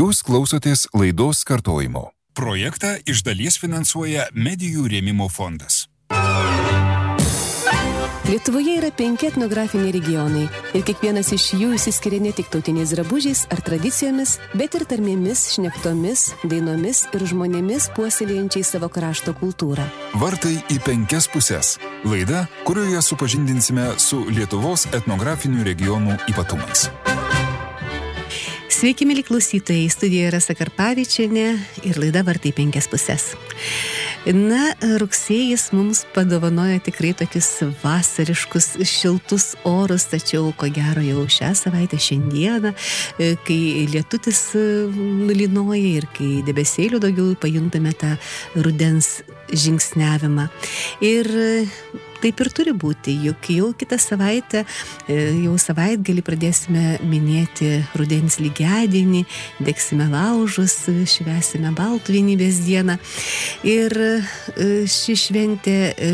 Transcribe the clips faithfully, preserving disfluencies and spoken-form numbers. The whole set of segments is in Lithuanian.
Jūs klausotės laidos kartojimo. Projektą iš dalies finansuoja Medijų rėmimo fondas. Lietuvoje yra penki etnografiniai regionai ir kiekvienas iš jų išsiskiria ne tik tautiniais drabužiais ar tradicijomis, bet ir tarmėmis, šnektomis, dainomis ir žmonėmis puoselėjančiais savo krašto kultūrą. Vartai į penkias pusės. Laida, kurioje supažindinsime su Lietuvos etnografinių regionų ypatumais. Sveiki, mėly klausytojai, studijoje Rasa Karpavičienė ir laida Vartai į penkias pusės. Na, rugsėjis mums padovanojo tikrai tokius vasariškus, šiltus orus, tačiau ko gero jau šią savaitę šiandieną, kai lietutis nulynoja ir kai debesėlių daugiau pajuntame tą rudens žingsniavimą. Ir taip ir turi būti, juk jau kitą savaitę, jau savaitgalį pradėsime minėti rudens lygiadienį, degsime laužus, švęsime baltų vienybės dieną. Ir ši šventė,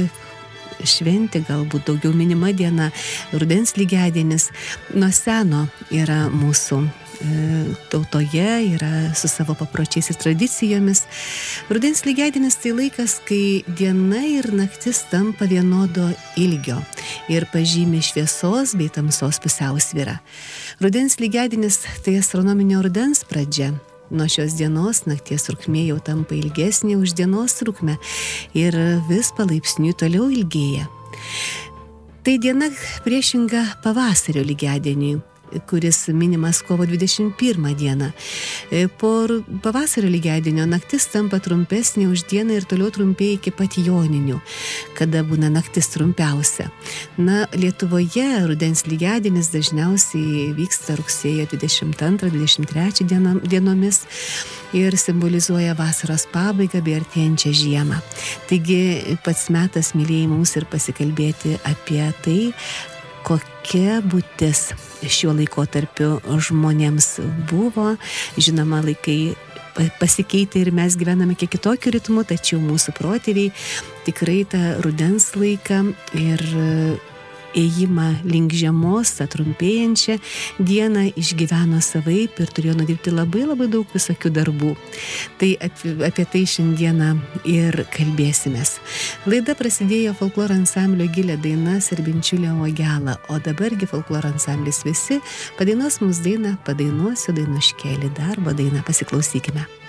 šventė galbūt daugiau minima diena, rudens lygiadienis, nuo seno yra mūsų tautoje, yra su savo papročiais ir tradicijomis. Rudens lygiadienis tai laikas, kai diena ir naktis tampa vienodo ilgio ir pažymi šviesos bei tamsos pusiausvyrą. Rudens lygiadienis tai astronominio rudens pradžia. Nuo šios dienos nakties trukmė jau tampa ilgesnė už dienos trukmę ir vis palaipsniui toliau ilgėja. Tai diena priešinga pavasario lygiadieniui, kuris minimas kovo dvidešimt pirmą dieną. Po pavasario lygiadienio naktis tampa trumpesnė už dieną ir toliau trumpėja iki pat joninių, kada būna naktis trumpiausia. Na, Lietuvoje rudens lygiadienis dažniausiai vyksta rugsėjo dvidešimt antrą dvidešimt trečią dienomis ir simbolizuoja vasaros pabaigą bei artėjančią žiemą. Taigi pats metas, mylėjai, mums ir pasikalbėti apie tai, kokia būtis šiuo laikotarpiu žmonėms buvo. Žinoma, laikai pasikeitė ir mes gyvename kiek kitokiu ritmu, tačiau mūsų protėviai tikrai tą rudens laiką ir ėjimą link žiemos, tą trumpėjančią dieną išgyveno savaip ir turėjo nudirbti labai labai daug visokių darbų. Tai apie, apie tai šiandieną ir kalbėsimės. Laida prasidėjo folkloro ansamblio Gilė daina Serbinčiulė Ogelą, o dabargi folkloro ansamblis visi padainuos mums dainą Padainuosiu dainuškėlį, darbo dainą, pasiklausykime.